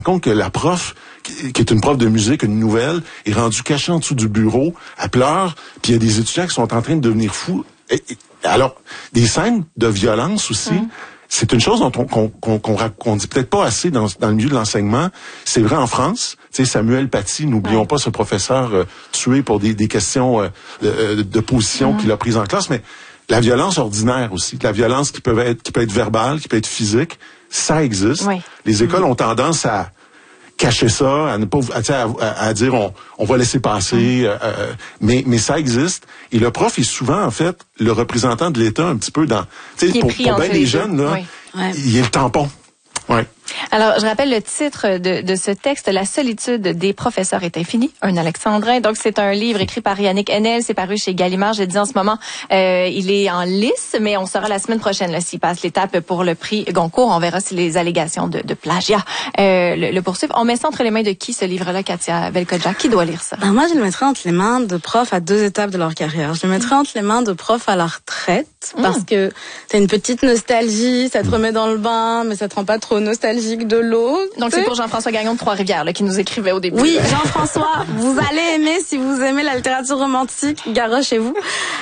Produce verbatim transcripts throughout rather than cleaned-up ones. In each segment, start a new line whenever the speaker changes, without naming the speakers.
compte que la prof, qui, qui est une prof de musique, une nouvelle, est rendue cachée en dessous du bureau, elle pleure, puis il y a des étudiants qui sont en train de devenir fous. Et, et, alors, des scènes de violence aussi, mmh. c'est une chose dont on, qu'on, qu'on, qu'on, qu'on dit peut-être pas assez dans, dans le milieu de l'enseignement. C'est vrai en France. Tu sais, Samuel Paty, n'oublions ouais. pas ce professeur euh, tué pour des, des questions euh, de, de position mmh. qu'il a prises en classe, mais la violence ordinaire aussi, la violence qui peut être, qui peut être verbale, qui peut être physique, ça existe. Oui. Les écoles mmh. ont tendance à cacher ça, à ne pas, à, à, à dire on, on va laisser passer, mmh. euh, mais mais ça existe. Et le prof est souvent en fait le représentant de l'État un petit peu dans, tu sais, pour, pour bien les jeunes là, oui. ouais. il est le tampon. Ouais.
Alors, je rappelle le titre de, de ce texte, La solitude des professeurs est infinie, un alexandrin. Donc, c'est un livre écrit par Yannick Haenel, c'est paru chez Gallimard. Je dis en ce moment, euh, il est en lice, mais on saura la semaine prochaine là, s'il passe l'étape pour le prix Goncourt. On verra si les allégations de, de plagiat euh, le, le poursuivent. On met ça entre les mains de qui, ce livre-là, Katia Belkhodja? Qui doit lire ça?
Ben, moi, je le mettrais entre les mains de profs à deux étapes de leur carrière. Je le mettrais entre les mains de profs à la retraite, mmh. parce que t'as une petite nostalgie, ça te remet dans le bain, mais ça te rend pas trop nostalgique de l'eau.
Donc c'est pour Jean-François Gagnon de Trois-Rivières là, qui nous écrivait au début.
Oui, Jean-François, vous allez aimer si vous aimez la littérature romantique, garochez-vous.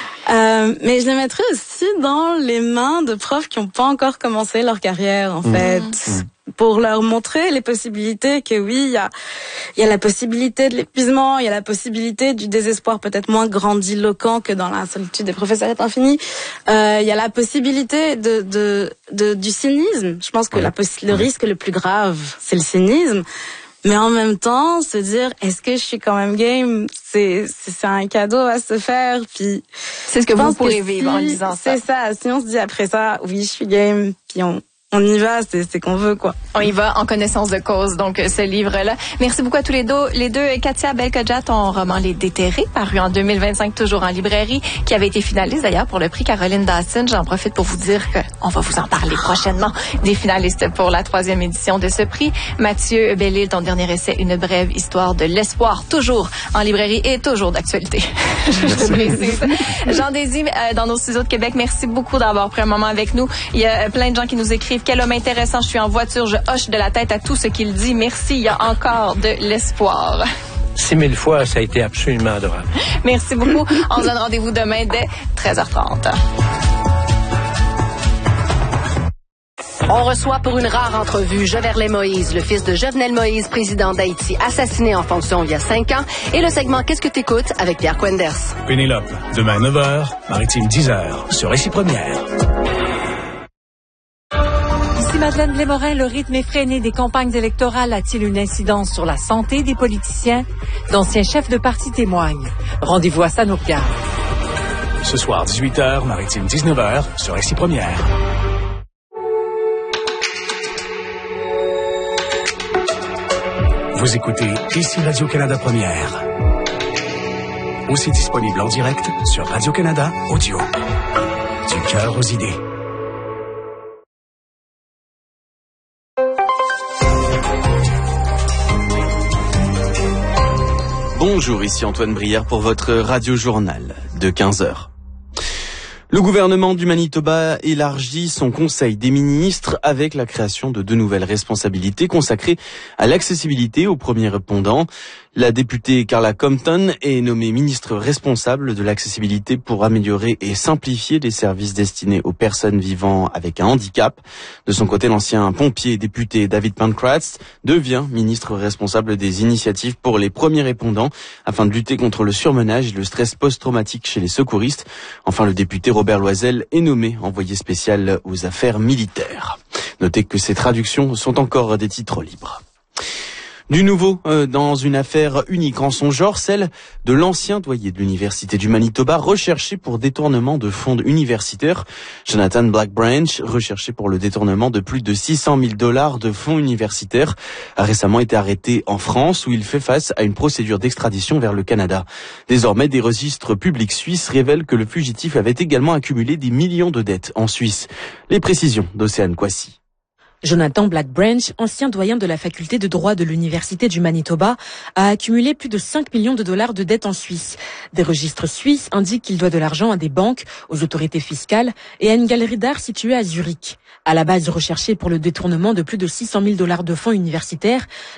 Euh, mais je le mettrais aussi dans les mains de profs qui n'ont pas encore commencé leur carrière, en mmh. fait. Mmh. Pour leur montrer les possibilités que oui, il y a, il y a la possibilité de l'épuisement, il y a la possibilité du désespoir peut-être moins grandiloquent que dans la solitude des professeurs est infinie. Euh, il y a la possibilité de, de, de du cynisme. Je pense que ouais. la possi- le ouais. risque le plus grave, c'est le cynisme. Mais en même temps, se dire, est-ce que je suis quand même game? C'est, c'est, c'est un cadeau à se faire. Puis,
c'est ce que vous pourrez vivre si, en disant ça.
C'est ça. Si on se dit après ça, oui, je suis game, puis on, on y va, c'est, c'est qu'on veut, quoi.
On y va en connaissance de cause, donc, ce livre-là. Merci beaucoup à tous les deux. Les deux, Katia Belkhodja, ton roman Les Déterrés, paru en deux mille vingt-cinq, toujours en librairie, qui avait été finaliste d'ailleurs pour le prix Caroline Dawson. J'en profite pour vous dire qu'on va vous en parler prochainement des finalistes pour la troisième édition de ce prix. Mathieu Bellil, ton dernier essai, Une brève histoire de l'espoir, toujours en librairie et toujours d'actualité. Je précise. Jean Désy, euh, dans nos studios de Québec, merci beaucoup d'avoir pris un moment avec nous. Il y a plein de gens qui nous écrivent. Quel homme intéressant, je suis en voiture, je hoche de la tête à tout ce qu'il dit. Merci, il y a encore de l'espoir.
Six mille fois, ça a été absolument adorable.
Merci beaucoup. On se donne rendez-vous demain dès treize heures trente.
On reçoit pour une rare entrevue Joverlet Moïse, le fils de Jovenel Moïse, président d'Haïti, assassiné en fonction il y a cinq ans, et le segment Qu'est-ce que t'écoutes avec Pierre Quenders.
Pénélope, demain neuf heures, Maritime dix heures, sur Récit Première.
Ici Madeleine Blais-Morin, le rythme effréné des campagnes électorales a-t-il une incidence sur la santé des politiciens? D'anciens chefs de parti témoignent. Rendez-vous à Ça nous regarde.
Ce soir, dix-huit heures, Maritime dix-neuf heures, sur Récit Première. Vous écoutez ici Radio-Canada Première. Aussi disponible en direct sur Radio-Canada Audio. Du cœur aux idées.
Bonjour, ici Antoine Brière pour votre radio-journal de quinze heures. Le gouvernement du Manitoba élargit son conseil des ministres avec la création de deux nouvelles responsabilités consacrées à l'accessibilité aux premiers répondants. La députée Carla Compton est nommée ministre responsable de l'accessibilité pour améliorer et simplifier les services destinés aux personnes vivant avec un handicap. De son côté, l'ancien pompier et député David Pankratz devient ministre responsable des initiatives pour les premiers répondants afin de lutter contre le surmenage et le stress post-traumatique chez les secouristes. Enfin, le député Robert Loisel est nommé envoyé spécial aux affaires militaires. Notez que ces traductions sont encore des titres libres. Du nouveau euh, dans une affaire unique en son genre, celle de l'ancien doyen de l'Université du Manitoba recherché pour détournement de fonds universitaires. Jonathan Blackbranch, recherché pour le détournement de plus de six cent mille dollars de fonds universitaires, a récemment été arrêté en France où il fait face à une procédure d'extradition vers le Canada. Désormais, des registres publics suisses révèlent que le fugitif avait également accumulé des millions de dettes en Suisse. Les précisions d'Océane Kwasi.
Jonathan Blackbranch, ancien doyen de la faculté de droit de l'Université du Manitoba, a accumulé plus de cinq millions de dollars de dettes en Suisse. Des registres suisses indiquent qu'il doit de l'argent à des banques, aux autorités fiscales et à une galerie d'art située à Zurich. À la base recherchée pour le détournement de plus de six cent mille dollars de fonds universitaires,